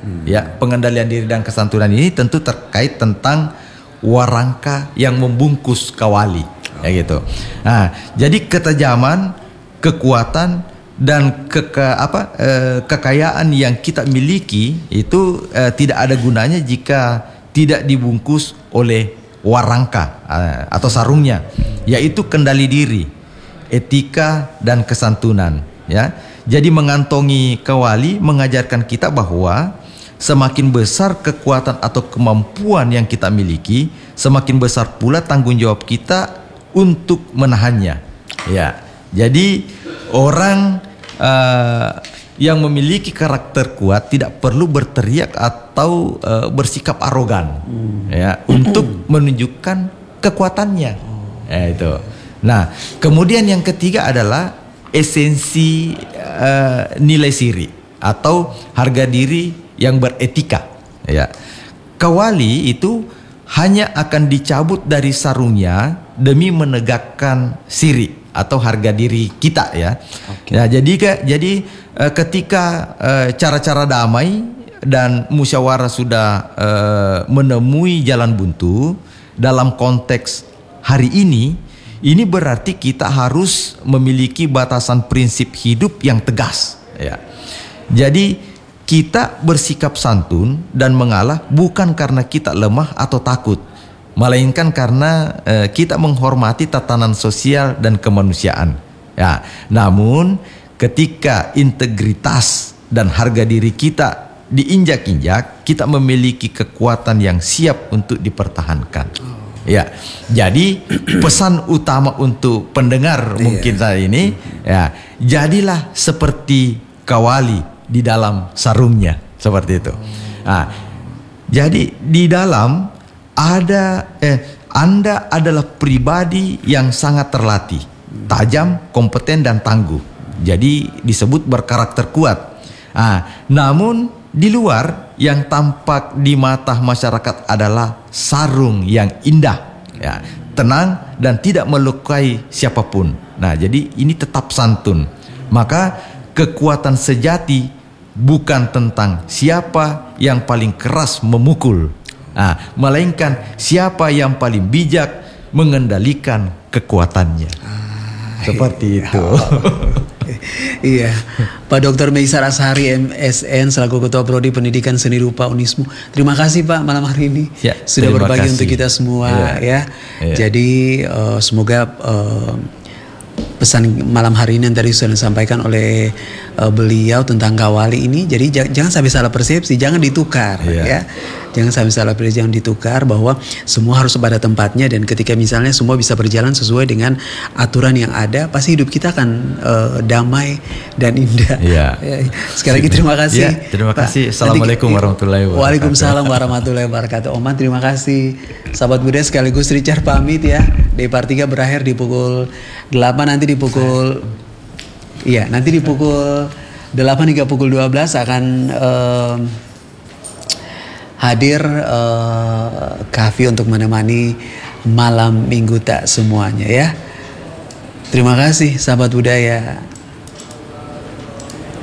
Ya, pengendalian diri dan kesantunan ini tentu terkait tentang warangka yang membungkus kawali, ya gitu. Nah, jadi ketajaman, kekuatan dan kekayaan yang kita miliki itu tidak ada gunanya jika tidak dibungkus oleh warangka atau sarungnya, yaitu kendali diri, etika dan kesantunan. Ya, jadi mengantongi kawali mengajarkan kita bahwa semakin besar kekuatan atau kemampuan yang kita miliki, semakin besar pula tanggung jawab kita untuk menahannya. Ya, jadi orang yang memiliki karakter kuat tidak perlu berteriak atau bersikap arogan, ya, untuk menunjukkan kekuatannya. Ya, itu. Nah, kemudian yang ketiga adalah esensi nilai siri atau harga diri yang beretika. Ya, kawali itu hanya akan dicabut dari sarungnya demi menegakkan siri atau harga diri kita, ya. Okay. Ya, jadi ketika cara-cara damai dan musyawarah sudah menemui jalan buntu dalam konteks hari ini berarti kita harus memiliki batasan prinsip hidup yang tegas, ya. Jadi kita bersikap santun dan mengalah bukan karena kita lemah atau takut, melainkan karena kita menghormati tatanan sosial dan kemanusiaan. Ya, namun ketika integritas dan harga diri kita diinjak-injak, kita memiliki kekuatan yang siap untuk dipertahankan. Ya, jadi pesan utama untuk pendengar mungkin saat ini, ya, jadilah seperti kawali di dalam sarungnya, seperti itu. Nah, jadi di dalam Anda adalah pribadi yang sangat terlatih, tajam, kompeten dan tangguh. Jadi disebut berkarakter kuat. Nah, namun di luar yang tampak di mata masyarakat adalah sarung yang indah, ya, tenang dan tidak melukai siapapun. Nah, jadi ini tetap santun. Maka kekuatan sejati bukan tentang siapa yang paling keras memukul, melainkan siapa yang paling bijak mengendalikan kekuatannya. Seperti itu. Iya, Pak Dr. Meisar Ashari MSN selaku Ketua Prodi Pendidikan Seni Rupa Unismu. Terima kasih Pak malam hari ini sudah berbagi untuk kita semua, ya. Jadi semoga pesan malam hari ini yang tadi sudah disampaikan oleh beliau tentang kawali ini, jadi jangan sampai salah persepsi, jangan ditukar, ya. Jangan sampai salah persepsi, jangan ditukar, bahwa semua harus pada tempatnya, dan ketika misalnya semua bisa berjalan sesuai dengan aturan yang ada, pasti hidup kita akan damai dan indah. Sekali lagi terima kasih. Terima kasih. Assalamualaikum warahmatullahi wabarakatuh. Waalaikumsalam warahmatullahi wabarakatuh. Oman, terima kasih. Sahabat Buddha sekaligus Richard pamit, ya. Di part 3 berakhir di pukul 8, nanti di pukul nanti di pukul 8 hingga pukul 12 akan hadir Kavi untuk menemani malam minggu tak semuanya, ya. Terima kasih sahabat budaya.